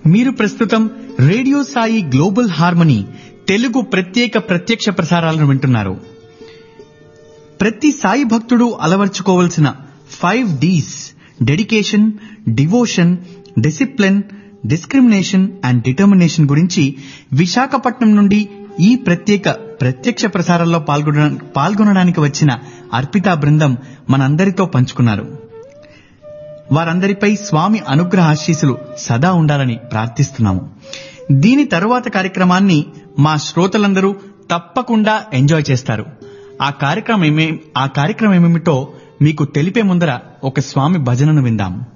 మీరు ప్రస్తుతం radio Sai global harmony Telugu ప్రత్యక్ష ప్రసారాలను వింటున్నారు. ప్రతి సాయి భక్తుడు అలవర్చుకోవలసిన 5 Ds dedication, devotion, discipline, discrimination and determination గురించి విశాఖపట్నం నుండి ఈ ప్రత్యక్ష ప్రసారాల్లో పాల్గొనడానికి వచ్చిన అర్పితా బృందం మనందరితో పంచుకున్నారు. వారందరిపై స్వామి అనుగ్రహ ఆశీస్సులు సదా ఉండాలని ప్రార్థిస్తున్నాము. దీని తరువాత కార్యక్రమాన్ని మా శ్రోతలందరూ తప్పకుండా ఎంజాయ్ చేస్తారు. ఆ కార్యక్రమం ఏమిటో మీకు తెలిపే ముందర ఒక స్వామి భజనను విందాం.